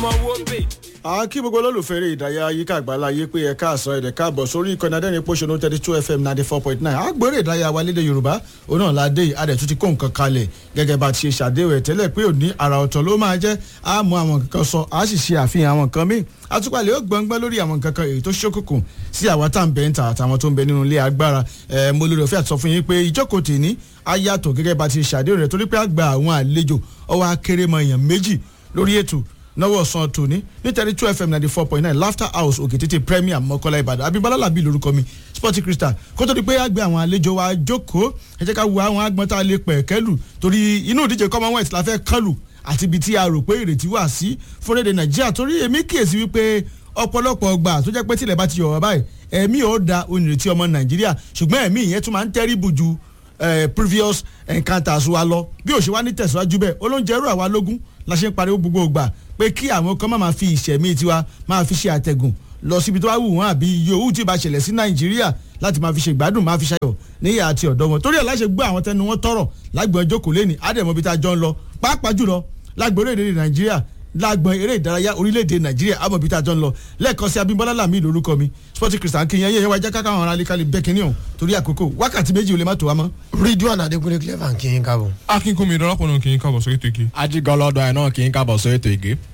kí gbogbo olólùfẹ́ eré ìdárayá yíká àgbáláyé pé ẹ̀ka àsán ẹ̀dẹ̀ káàbọ̀ sórí ìkànnì adẹ́rìn pòṣónú 32 FM 94.9 àgbèrè ìdárayá wa lédè Yorùbá òun náà ládé adẹ̀tún ti kó nǹkan kalẹ̀ gẹ́gẹ́ bá ti ṣe ṣàdéhùn ẹ̀ tẹ́lẹ̀ pé òní àrà ọ̀tọ̀ ló máa jẹ́ á mú àwọn nǹkan sọ á sì ṣe àfihàn àwọn nǹkan míì àtúpalẹ̀ ó gbọ̀ngbọ́n lórí àwọn nǹkan kan èyí tó ṣókùnkùn sí àwa tá à ń bẹ̀ ń ta àtàwọn tó ń bẹ nínú ilé agbára mo lórí ọ̀fẹ́ àti sọ fún yín pé ìjókòó tèní á yàtọ̀ gẹ́gẹ́ bá ti ṣàdéhùn rẹ̀ torí pé á gba àwọn àlejò ọwọ́ akéré mọ èèyàn méjì lórí ètò náwó ọ̀sán tòní ní 32 FM 94.9 Laughter House Òkè-Tètè Premier Mọ́kọ́lá Ìbàdàn Abímbọ́lá Làbí lórúkọ mi Sporting Crystal kó tó di pé àgbẹ̀ àwọn àlejò wa jókòó ẹ jẹ́ ká wo àwọn agbọ́n tá a lè pẹ̀ kẹ́lù torí inú ìdíje Commonwealth la fẹ́ kọ́lù àti ibi tí a rò pé ìrètí wà sí fúnrẹ́dẹ̀ Nàìjíríà torí èmi kíyèsí wípé ọ̀pọ̀lọpọ̀ ọgbà tó jẹ́ pé tilẹ̀ bá ti yọ̀ wá báyìí ẹ̀mí ò da onírètí ọmọ Nàìjíríà ṣùgbọ́n ẹ̀mí ìyẹn tún máa ń tẹ́rìbù ju previous encounters wa lọ bí òṣèwá ní tẹ̀síwájú bẹ́ẹ̀ olóúnjẹ rú àwa lógún la ṣe ń pariwo gbogbo ògbà pé kí àwọn kan máa fi ìṣẹ̀mí tiwa máa fi ṣe àtẹ̀gùn lọ síbi tó bá wù wọ́n àbí iye owó tí bá ṣẹlẹ̀ sí Nàìjíríà láti máa fi ṣe ìgbádùn máa fi ṣayọ̀ níyà àti ọ̀dọ́ wọn torí ẹ̀ láṣẹ gbọ́ àwọn tẹnu wọn tọrọ lágbọ̀n jókòó lẹ́ni àdèmọ́bí tá a jọ ń lọ pàápàá jùlọ lágbọ̀n orílẹ̀-èdè Nàìjíríà lágbọ̀n eré ìdárayá orílẹ̀-èdè Nàìjíríà àmọ̀bí tá a jọ ń lọ lẹ́ẹ̀kan sí Abímbọ́lá Làmí lórúkọ mi Sporting Crystal kí yẹn wá jẹ́ káká àwọn ará lékalẹ̀ bẹ́kínní ọ̀hún torí àkókò wákàtí méjì ò lè má tó wa mọ́. Ridwan Adékúnlé Clever kí yín káàbọ̀. Akínkúnmi Dọ́lápọ̀ náà kí yín káàbọ̀ sórí ètò Ige. Ajígọlọ́dọ̀ ẹ̀ náà kí yín káàbọ̀ sórí ètò Ige.